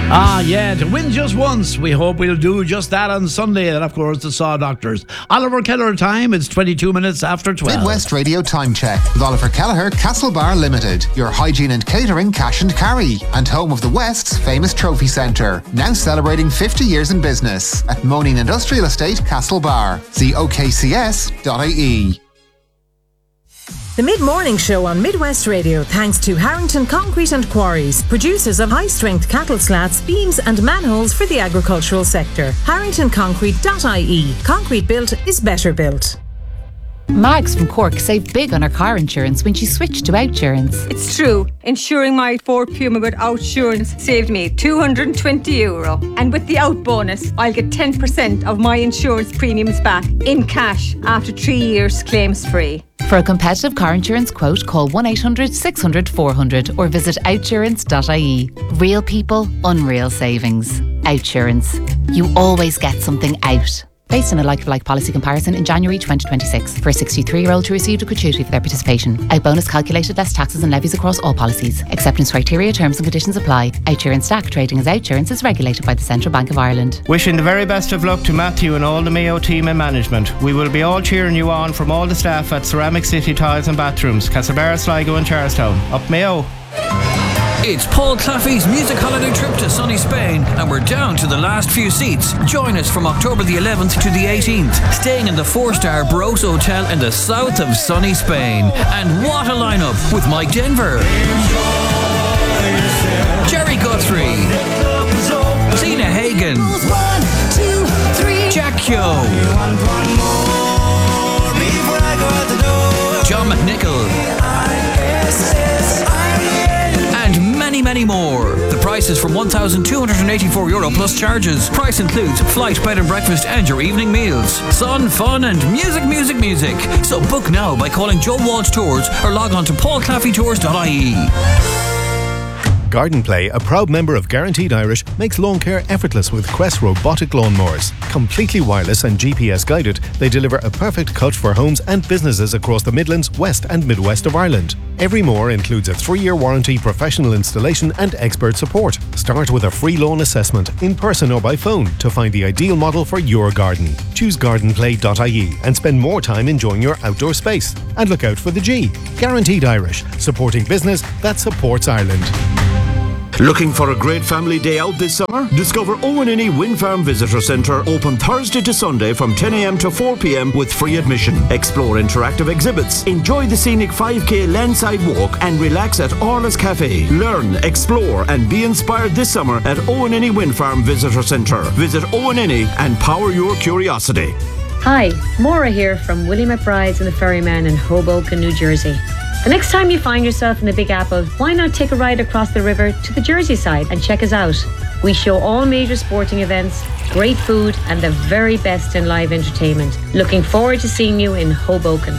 To win just once. We hope we'll do just that on Sunday. And of course, the Saw Doctors. Oliver Kelleher time. It's 22 minutes after 12. Midwest Radio Time Check with Oliver Kelleher, Castlebar Limited. Your hygiene and catering cash and carry. And home of the West's famous trophy centre. Now celebrating 50 years in business. At Moaning Industrial Estate, Castlebar. See okcs.ie. The Mid-Morning Show on Midwest Radio, thanks to Harrington Concrete and Quarries, producers of high-strength cattle slats, beams and manholes for the agricultural sector. HarringtonConcrete.ie. Concrete built is better built. Mags from Cork saved big on her car insurance when she switched to Outsurance. It's true. Insuring my Ford Puma with Outsurance saved me €220. And with the Out bonus, I'll get 10% of my insurance premiums back in cash after 3 years claims free. For a competitive car insurance quote, call 1-800-600-400 or visit outsurance.ie. Real people, unreal savings. Outsurance. You always get something out. Based on a like-for-like policy comparison in January 2026. For a 63-year-old who received a gratuity for their participation. Out bonus calculated less taxes and levies across all policies. Acceptance criteria, terms and conditions apply. Outsurance DAC trading as Outsurance is regulated by the Central Bank of Ireland. Wishing the very best of luck to Matthew and all the Mayo team and management. We will be all cheering you on from all the staff at Ceramic City Tiles and Bathrooms, Castlebar, Sligo and Charlestown. Up Mayo! It's Paul Claffey's music holiday trip to sunny Spain, and we're down to the last few seats. Join us from October the 11th to the 18th, staying in the 4-star Barroso Hotel in the south of sunny Spain. And what a lineup with Mike Denver, Jerry Guthrie, Zena Hagen, Jack Kyo, John McNichol, many more. The price is from €1,284 plus charges. Price includes flight, bed and breakfast and your evening meals. Sun, fun and music. So book now by calling Joe Walsh Tours or log on to paulclaffeytours.ie. Garden Play, a proud member of Guaranteed Irish, makes lawn care effortless with Quest robotic lawnmowers. Completely wireless and GPS guided, they deliver a perfect cut for homes and businesses across the Midlands, West and Midwest of Ireland. Every mower includes a 3-year warranty, professional installation and expert support. Start with a free lawn assessment, in person or by phone, to find the ideal model for your garden. Choose gardenplay.ie and spend more time enjoying your outdoor space. And look out for the G. Guaranteed Irish, supporting business that supports Ireland. Looking for a great family day out this summer? Discover Owenini Wind Farm Visitor Centre, open Thursday to Sunday from 10 a.m. to 4 p.m. with free admission. Explore interactive exhibits, enjoy the scenic 5k landside walk and relax at Orla's Cafe. Learn, explore and be inspired this summer at Owenini Wind Farm Visitor Centre. Visit Owenini and power your curiosity. Hi, Maura here from Willie McBride's and the Ferryman in Hoboken, New Jersey. The next time you find yourself in the Big Apple, why not take a ride across the river to the Jersey side and check us out? We show all major sporting events, great food and the very best in live entertainment. Looking forward to seeing you in Hoboken.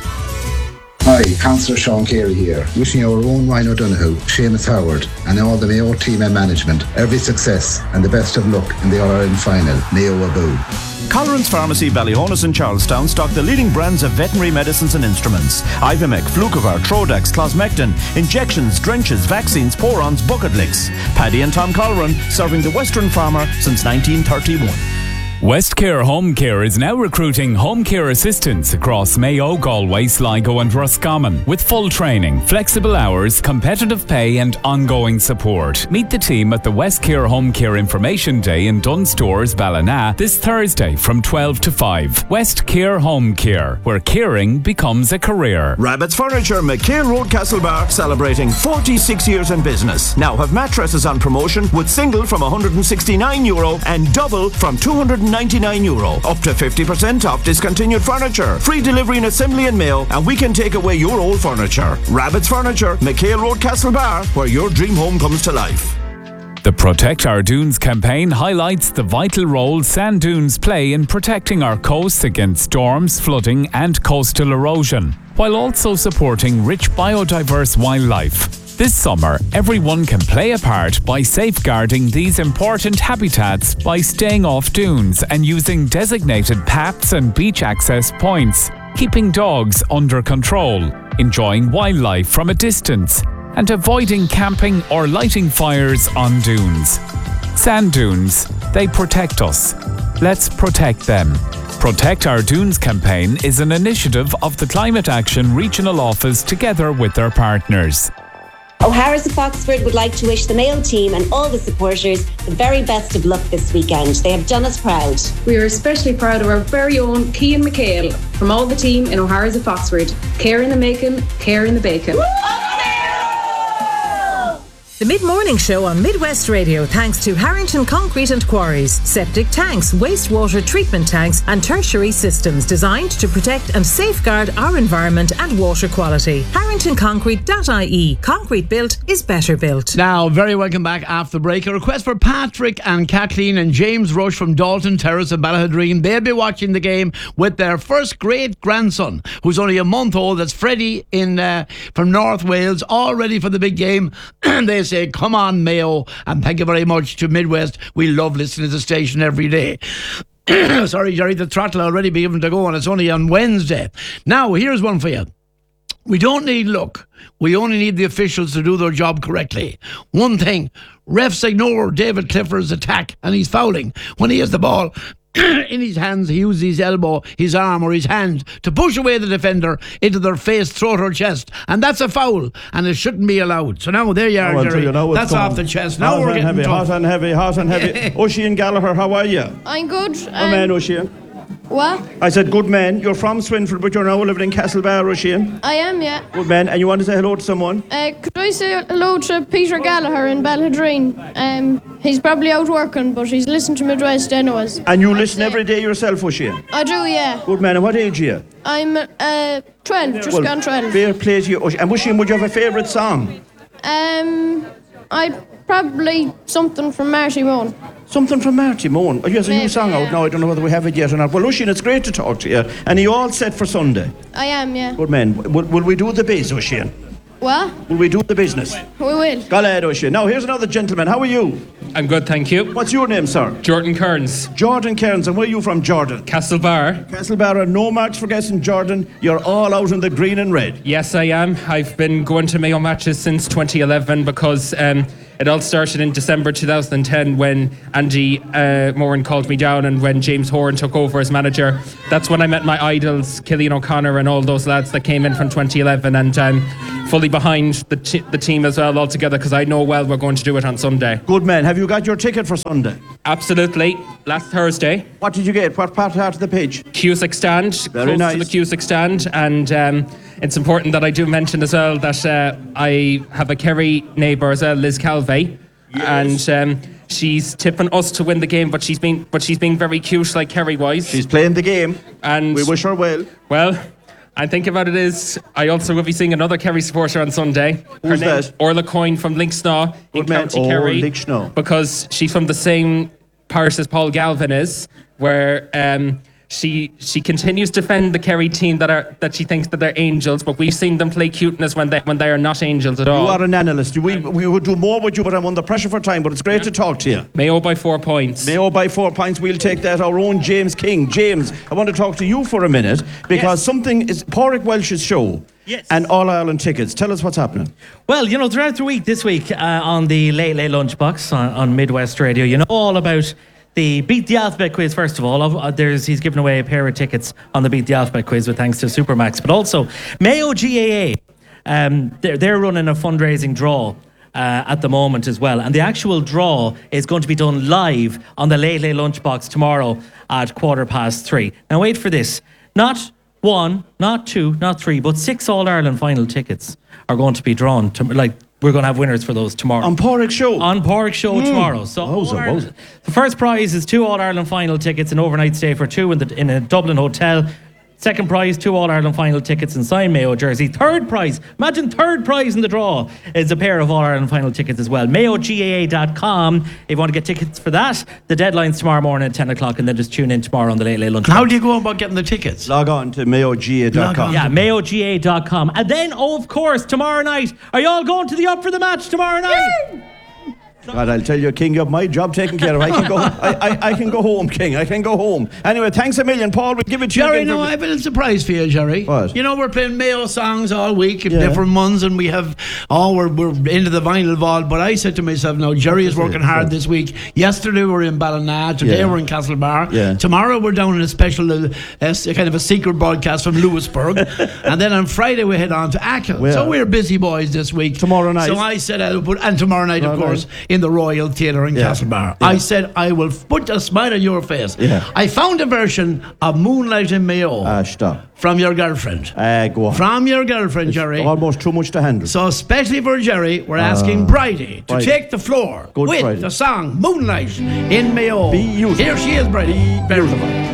Hi, Councillor Sean Carey here. Wishing our own Ryan O'Donoghue, Seamus Howard and all the Mayo team and management every success and the best of luck in the All-Ireland final. Mayo Aboo. Colleran's Pharmacy, Ballyhonus and Charlestown stock the leading brands of veterinary medicines and instruments. Ivomec, Flucovar, Trodax, Closmectin, injections, drenches, vaccines, porons, bucket licks. Paddy and Tom Colleran, serving the Western farmer since 1931. Westcare Home Care is now recruiting home care assistants across Mayo, Galway, Sligo and Roscommon with full training, flexible hours, competitive pay and ongoing support. Meet the team at the Westcare Home Care Information Day in Dunstores, Ballina this Thursday from 12 to 5. Westcare Home Care, where caring becomes a career. Rabbit's Furniture, McHale Road, Castlebar, celebrating 46 years in business. Now have mattresses on promotion with single from €169 and double from €299. Up to 50% off discontinued furniture. Free delivery and assembly and mail, and we can take away your old furniture. Rabbit's Furniture, McHale Road, Castlebar, where your dream home comes to life. The Protect Our Dunes campaign highlights the vital role sand dunes play in protecting our coasts against storms, flooding and coastal erosion, while also supporting rich biodiverse wildlife. This summer, everyone can play a part by safeguarding these important habitats by staying off dunes and using designated paths and beach access points, keeping dogs under control, enjoying wildlife from a distance, and avoiding camping or lighting fires on dunes. Sand dunes, they protect us. Let's protect them. Protect Our Dunes campaign is an initiative of the Climate Action Regional Office together with their partners. O'Hara's of Foxford would like to wish the Mayo team and all the supporters the very best of luck this weekend. They have done us proud. We are especially proud of our very own Cian McHale from all the team in O'Hara's of Foxford. Care in the making, care in the bacon. The Mid-Morning Show on Midwest Radio thanks to Harrington Concrete and Quarries, septic tanks, wastewater treatment tanks and tertiary systems designed to protect and safeguard our environment and water quality. HarringtonConcrete.ie. Concrete built is better built. Now, very welcome back after the break. A request for Patrick and Kathleen and James Rush from Dalton Terrace in Ballahadreen. They'll be watching the game with their first great-grandson, who's only a month old. That's Freddie from North Wales, all ready for the big game. They say, come on, Mayo, and thank you very much to Midwest. We love listening to the station every day. Sorry, Jerry, the throttle already be given to go, and it's only on Wednesday. Now, here's one for you. We don't need luck. We only need the officials to do their job correctly. One thing, refs ignore David Clifford's attack, and he's fouling. When he has the ball in his hands, he uses his elbow, his arm or his hand to push away the defender into their face, throat or chest, and that's a foul, and it shouldn't be allowed. So now there you are, Jerry. That's off the chest. Now we're getting tough. Hot and heavy. Oisin Gallagher, how are you? I'm good. Good man, Oisin. What? I said good man. You're from Swinford, but you're now living in Castlebar, Oisin. I am, yeah. Good man. And you want to say hello to someone? Could I say hello to Peter Gallagher in Ballahadreen? He's probably out working, but he's listening to Midwest anyways. And you listen every day yourself, Oisin? I do, yeah. Good man. And what age are you? I'm 12, just gone 12. Fair play to you, Oisin. And Oisin, would you have a favourite song? I'd probably something from Marty Moan. Something from Marty Moan. Oh, he has a new song out now. I don't know whether we have it yet or not. Well, Oisin, it's great to talk to you. And are you all set for Sunday? I am, yeah. Good man. Will we do the biz, Oisin? What? Will we do the business? We will. Galad, Oisin. Now, here's another gentleman. How are you? I'm good, thank you. What's your name, sir? Jordan Kearns. Jordan Kearns. And where are you from, Jordan? Castlebar. Castlebar. No marks for guessing, Jordan. You're all out in the green and red. Yes, I am. I've been going to Mayo matches since 2011 because it all started in December 2010 when Andy Moran called me down, and when James Horan took over as manager. That's when I met my idols, Killian O'Connor and all those lads that came in from 2011, and I'm fully behind the team as well altogether because I know well we're going to do it on Sunday. Good man. Have you got your ticket for Sunday? Absolutely. Last Thursday. What did you get? What part of the pitch? Cusack stand. Very nice. To the Cusack stand, and it's important that I do mention as well that I have a Kerry neighbour as well, Liz Calvey, yes. And she's tipping us to win the game, but she's being very cute, like Kerry wise. She's playing the game, and we wish her well. Well, I think about it is I also will be seeing another Kerry supporter on Sunday. Who's that? Orla Coyne from Linksnaw in County Kerry. Linksnaw. Because she's from the same parish as Paul Galvin is, where she continues to defend the Kerry team that she thinks that they're angels, but we've seen them play cuteness when they are not angels at all. You are an analyst. We would do more with you, but I'm under pressure for time. But it's great to talk to you. Mayo by 4 points. Mayo by 4 points. We'll take that. Our own James King. James, I want to talk to you for a minute because something is Pádraig Welsh's show. Yes. And All Ireland tickets. Tell us what's happening. Well, throughout the week, this week on the Late Lunchbox on Midwest Radio, all about the Beat the Alphabet quiz. First of all, he's given away a pair of tickets on the Beat the Alphabet quiz with thanks to Supermax, but also Mayo GAA. They're running a fundraising draw at the moment as well, and the actual draw is going to be done live on the Late Lunchbox tomorrow at 3:15. Now wait for this. Not 1, not 2, not 3, but 6 All-Ireland final tickets are going to be drawn. We're going to have winners for those tomorrow. On Pádraig's show? On Pádraig's show tomorrow. So the first prize is 2 All-Ireland final tickets, an overnight stay for 2 in a Dublin hotel. Second prize, 2 All-Ireland final tickets and signed Mayo jersey. Third prize, imagine third prize in the draw, is a pair of All-Ireland final tickets as well. MayoGAA.com if you want to get tickets for that. The deadline's tomorrow morning at 10 o'clock, and then just tune in tomorrow on the Late Lunch. How do you go about getting the tickets? Log on to MayoGAA.com. Yeah, MayoGAA.com. And then, of course, tomorrow night, are you all going to the Up for the Match tomorrow night? God, I'll tell you, King, you have my job taken care of. I can go. I can go home, King. I can go home. Anyway, thanks a million, Paul. We'll give it to you. Jerry, no, I have a little surprise for you, Jerry. What? You know, we're playing Mayo songs all week in different months, and we're into the vinyl vault. But I said to myself, no, Jerry is working hard this week. Yesterday we were in Ballina. Today we're in Castlebar. Yeah. Tomorrow we're down in a special, kind of a secret broadcast from Lewisburg. And then on Friday we head on to Achill. Well, so we're busy boys this week. Tomorrow night. So I said and tomorrow night, of course, in the Royal Theatre in Castlebar. Yeah. I said I will put a smile on your face. Yeah. I found a version of Moonlight in Mayo. Stop. From your girlfriend. Go on. From your girlfriend, Jerry. Almost too much to handle. So especially for Jerry, we're asking Bridie to take the floor with Bridie. the song Moonlight in Mayo. Be useful. Here she is, Bridie. Beautiful.